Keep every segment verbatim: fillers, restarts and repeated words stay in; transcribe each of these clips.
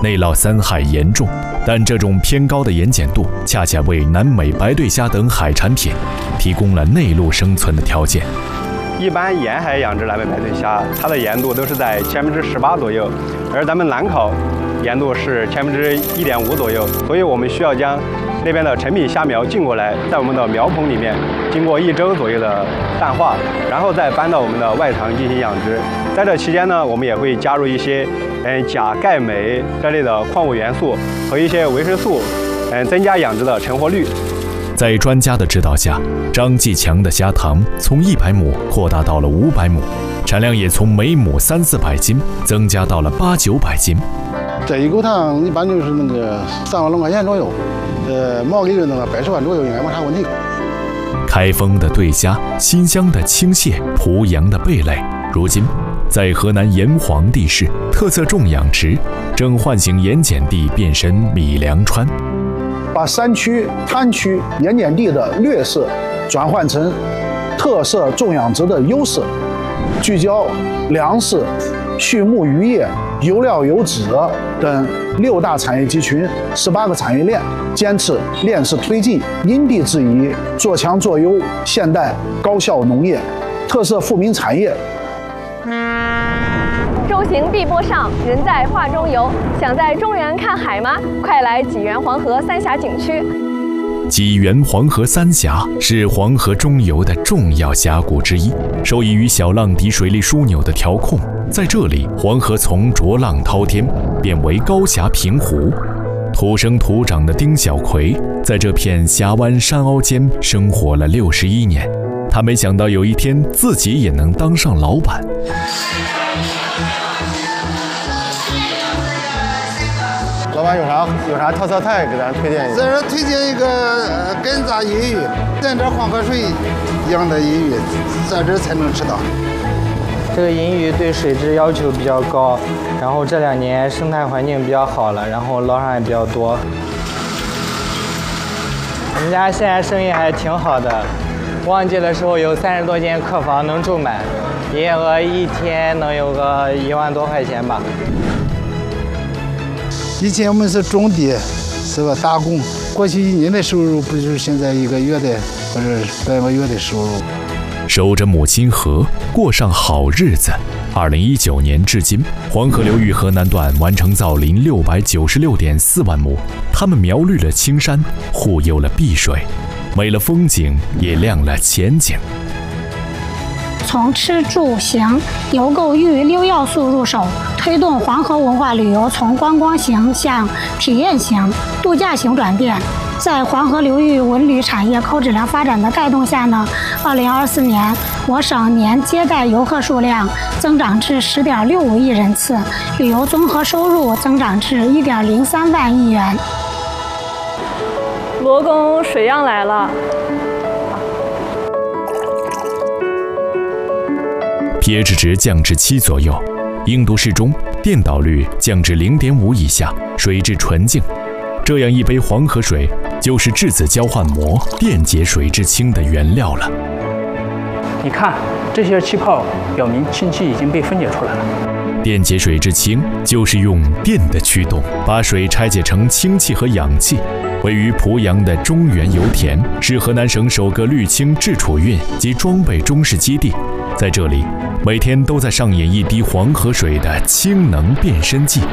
内涝三害严重，但这种偏高的盐碱度恰恰为南美白对虾等海产品提供了内陆生存的条件。 一般沿海养殖南美白对虾，它的盐度都是在千分之十八左右，而咱们南口盐度是千分之一点五左右，所以我们需要将那边的成品虾苗进过来，在我们的苗棚里面经过一周左右的淡化，然后再搬到我们的外塘进行养殖。在这期间呢，我们也会加入一些嗯钾、钙、镁这类的矿物元素和一些维生素，嗯增加养殖的成活率。 在专家的指导下，张继强的虾塘从一百亩扩大到了五百亩，产量也从每亩三四百斤增加到了八九百斤。 这一口塘一般就是那个三万多块钱左右，呃，毛利润那个百十万左右应该没啥问题。 开封的对虾，新乡的青蟹，濮阳的贝类，如今在河南炎黄地势特色种养殖，正唤醒盐碱地变身米粮川。 把山区、滩区、盐碱地的劣势转换成特色种养殖的优势，聚焦粮食、畜牧渔业、油料油脂等六大产业集群、十八个产业链，坚持链式推进、因地制宜，做强做优现代高效农业、特色富民产业。 周行碧波上，人在画中游。想在中原看海吗？快来济源黄河三峡景区。 济源黄河三峡是黄河中游的重要峡谷之一，受益于小浪底水力枢纽的调控，在这里黄河从浊浪滔天变为高峡平湖。土生土长的丁小葵在这片峡湾山凹间生活了六十一年，他没想到有一天自己也能当上老板。 老板有啥有啥特色菜给咱推荐一下？ 在这推荐一个呃干炸银鱼，在这黄河水养的银鱼，在这才能吃到。 这个银鱼对水质要求比较高，然后这两年生态环境比较好了，然后捞上也比较多。我们家现在生意还挺好的，旺季的时候有三十多间客房能住满，营业额一天能有个一万多块钱吧。 以前我们是种地，是吧？打工，过去一年的收入不就是现在一个月的或者半个月的收入。 守着母亲河，过上好日子。二零一九年至今，黄河流域河南段完成造林六百九十六点四万亩，他们苗绿了青山，护佑了碧水，美了风景，也亮了前景。 从吃住行游购育六要素入手，推动黄河文化旅游从观光型向体验型、度假型转变。在黄河流域文旅产业高质量发展的带动下呢，二零二四年我省年接待游客数量增长至十点六五亿人次，旅游综合收入增长至一点零三万亿元。 罗宫水样来了。 pH 值降至七左右，硬度适中，电导率降至零点五以下，水质纯净。这样一杯黄河水，就是质子交换膜电解水至氢的原料了。 你看，这些气泡表明氢气已经被分解出来了。 电解水至氢就是用电的驱动，把水拆解成氢气和氧气。位于濮阳的中原油田是河南省首个氯氢制储运及装备中试基地，在这里每天都在上演一滴黄河水的氢能变身记。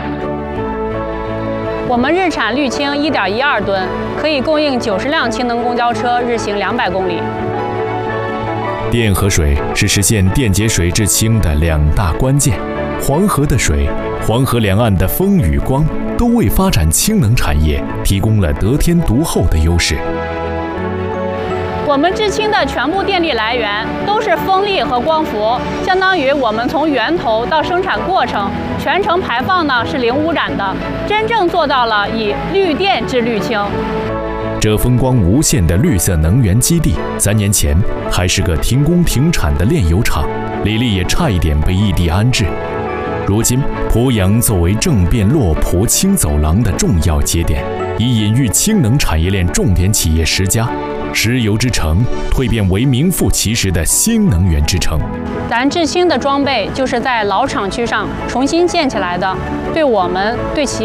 我们日产氯氢一点一二吨，可以供应九十辆氢能公交车日行两百公里。 电和水是实现电解水至氢的两大关键。黄河的水，黄河两岸的风雨光，都为发展氢能产业提供了得天独厚的优势。 我们制氢的全部电力来源都是风力和光伏，相当于我们从源头到生产过程，全程排放呢是零污染的，真正做到了以绿电制绿氢。 这风光无限的绿色能源基地，三年前还是个停工停产的炼油厂，李丽也差一点被异地安置。如今，濮阳作为正变洛濮氢走廊的重要节点，已引育氢能产业链重点企业十家，石油之城蜕变为名副其实的新能源之城。 咱制氢的装备就是在老厂区上重新建起来的，对我们对企